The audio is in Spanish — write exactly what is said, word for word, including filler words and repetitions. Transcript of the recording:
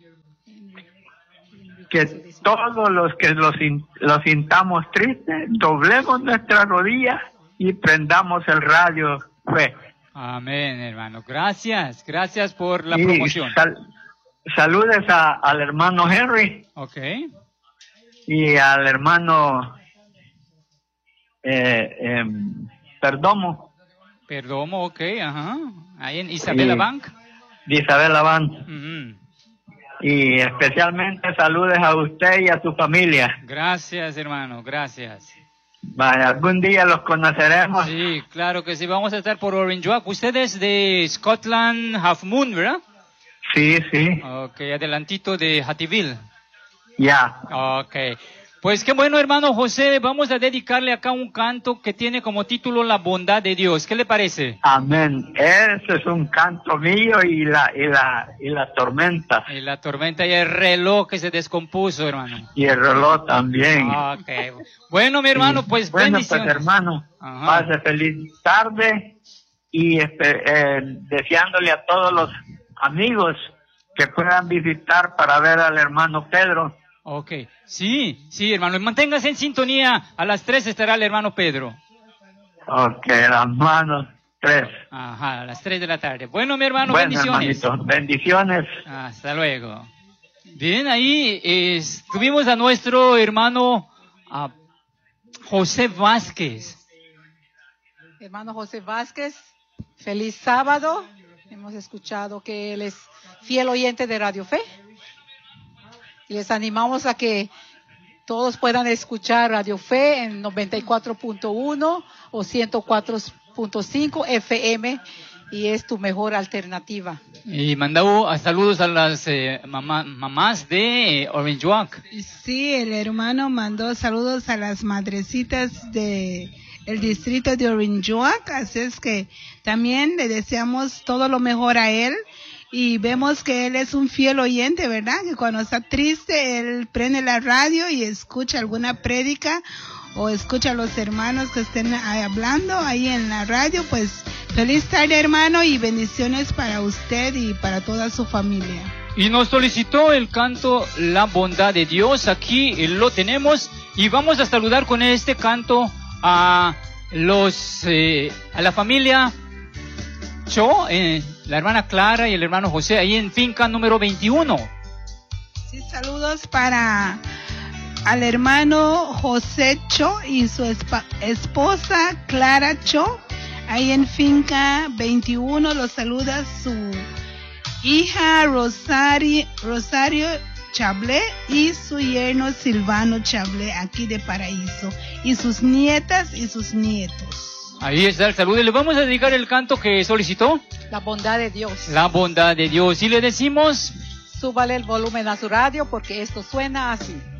Que todos los que los, los sintamos tristes, doblemos nuestras rodillas y prendamos el radio Fe. Amén, hermano. Gracias, gracias por la y promoción. Sal, saludes a, al hermano Henry. Ok. Y al hermano eh, eh, Perdomo. Perdomo, ok, ajá. Ahí en Isabela y, Bank. De Isabela Bank. Uh-huh. Y especialmente saludes a usted y a su familia. Gracias, hermano, gracias. Vale, algún día los conoceremos. Sí, claro que sí. Vamos a estar por Orange Walk. Usted es de Scotland Half Moon, ¿verdad? Sí, sí. Ok, adelantito de Hattieville. Ya. Ok. Pues qué bueno, hermano José. Vamos a dedicarle acá un canto que tiene como título La bondad de Dios. ¿Qué le parece? Amén. Ese es un canto mío y la y la y la tormenta. Y la tormenta y el reloj que se descompuso, hermano. Y el reloj también. Ok. Bueno, mi hermano, sí. pues bueno, bendiciones. Pues hermano, Ajá. pase feliz tarde y este, eh, deseándole a todos los amigos que puedan visitar para ver al hermano Pedro. Ok, sí, sí, hermano, manténgase en sintonía, a las tres estará el hermano Pedro. Ok, hermano, tres. Ajá, a las tres de la tarde. Bueno, mi hermano, bueno, bendiciones. Hermanito, bendiciones. Hasta luego. Bien, ahí eh, tuvimos a nuestro hermano uh, José Vázquez. Hermano José Vázquez, feliz sábado. Hemos escuchado que él es fiel oyente de Radio Fe. Y les animamos a que todos puedan escuchar Radio Fe en noventa y cuatro punto uno o ciento cuatro punto cinco F M y es tu mejor alternativa. Y mandamos saludos a las eh, mamá, mamás de Orange Walk. Sí, el hermano mandó saludos a las madrecitas de el distrito de Orange Walk, así es que también le deseamos todo lo mejor a él. Y vemos que él es un fiel oyente, ¿verdad? Que cuando está triste, él prende la radio y escucha alguna prédica o escucha a los hermanos que estén hablando ahí en la radio. Pues feliz tarde, hermano, y bendiciones para usted y para toda su familia. Y nos solicitó el canto La bondad de Dios. Aquí lo tenemos y vamos a saludar con este canto a los eh, a la familia Cho, eh, la hermana Clara y el hermano José, ahí en finca número veintiuno. Sí, saludos para al hermano José Cho y su esposa Clara Cho, ahí en finca veintiuno. Los saluda su hija Rosario, Rosario Chablé y su yerno Silvano Chablé, aquí de Paraíso, y sus nietas y sus nietos. Ahí está el saludo. Y le vamos a dedicar el canto que solicitó. La bondad de Dios. La bondad de Dios. Y le decimos... Súbale el volumen a su radio porque esto suena así.